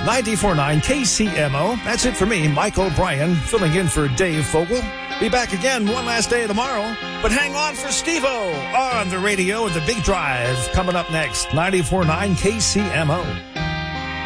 94.9 KCMO. That's it for me, Mike O'Brien, filling in for Dave Fogel. Be back again one last day tomorrow. But hang on for Steve-O on the radio and the Big Drive coming up next. 94.9 KCMO.